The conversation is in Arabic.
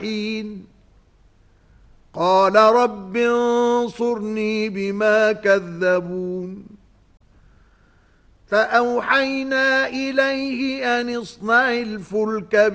حين قال رب انصرني بما كذبون فأوحينا إليه أن اصنع الفلك